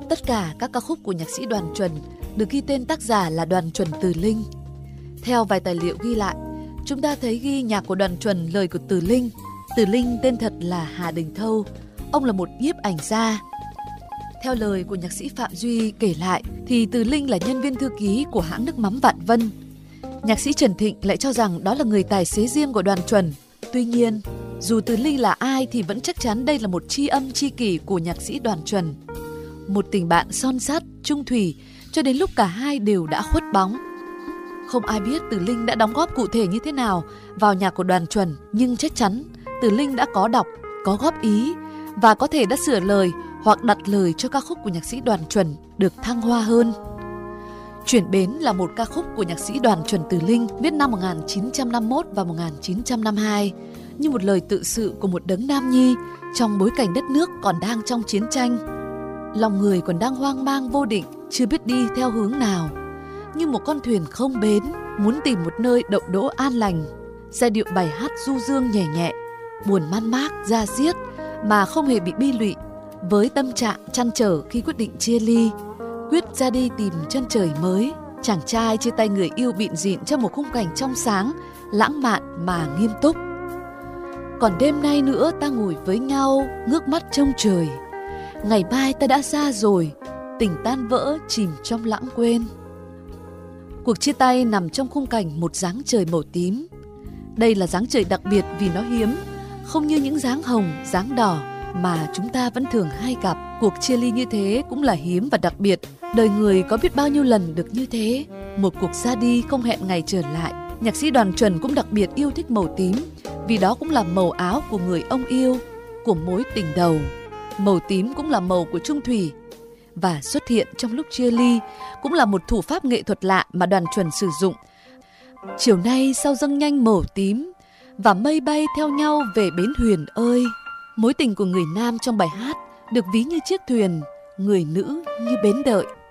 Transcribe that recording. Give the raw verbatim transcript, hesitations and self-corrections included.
Tất cả các ca khúc của nhạc sĩ Đoàn Chuẩn được ghi tên tác giả là Đoàn Chuẩn Từ Linh. Theo vài tài liệu ghi lại, chúng ta thấy ghi nhạc của Đoàn Chuẩn lời của Từ Linh. Từ Linh tên thật là Hà Đình Thâu. Ông là một nhiếp ảnh gia. Theo lời của nhạc sĩ Phạm Duy kể lại thì Từ Linh là nhân viên thư ký của hãng nước mắm Vạn Vân. Nhạc sĩ Trần Thịnh lại cho rằng đó là người tài xế riêng của Đoàn Chuẩn. Tuy nhiên, dù Từ Linh là ai thì vẫn chắc chắn đây là một tri âm tri kỷ của nhạc sĩ Đoàn Chuẩn. Một tình bạn son sắt, chung thủy cho đến lúc cả hai đều đã khuất bóng. Không ai biết Từ Linh đã đóng góp cụ thể như thế nào vào nhạc của Đoàn Chuẩn, nhưng chắc chắn Từ Linh đã có đọc, có góp ý và có thể đã sửa lời hoặc đặt lời cho ca khúc của nhạc sĩ Đoàn Chuẩn được thăng hoa hơn. Chuyển Bến là một ca khúc của nhạc sĩ Đoàn Chuẩn Từ Linh viết năm một nghìn chín trăm năm mươi mốt và một nghìn chín trăm năm mươi hai như một lời tự sự của một đấng nam nhi trong bối cảnh đất nước còn đang trong chiến tranh. Lòng người còn đang hoang mang vô định, chưa biết đi theo hướng nào. Như một con thuyền không bến, muốn tìm một nơi đậu đỗ an lành. Giai điệu bài hát du dương nhẹ nhẹ, buồn man mác, da diết mà không hề bị bi lụy. Với tâm trạng trăn trở khi quyết định chia ly, quyết ra đi tìm chân trời mới, chàng trai chia tay người yêu bịn rịn trong một khung cảnh trong sáng, lãng mạn mà nghiêm túc. Còn đêm nay nữa ta ngồi với nhau, ngước mắt trông trời. Ngày mai ta đã xa rồi, tình tan vỡ chìm trong lãng quên. Cuộc chia tay nằm trong khung cảnh một dáng trời màu tím. Đây là dáng trời đặc biệt vì nó hiếm, không như những dáng hồng, dáng đỏ mà chúng ta vẫn thường hay gặp. Cuộc chia ly như thế cũng là hiếm và đặc biệt. Đời người có biết bao nhiêu lần được như thế. Một cuộc ra đi không hẹn ngày trở lại. Nhạc sĩ Đoàn Chuẩn cũng đặc biệt yêu thích màu tím, vì đó cũng là màu áo của người ông yêu, của mối tình đầu. Màu tím cũng là màu của chung thủy. Và xuất hiện trong lúc chia ly cũng là một thủ pháp nghệ thuật lạ mà Đoàn Chuẩn sử dụng. Chiều nay sao dâng nhanh màu tím, và mây bay theo nhau về bến Huyền ơi. Mối tình của người nam trong bài hát được ví như chiếc thuyền, người nữ như bến đợi.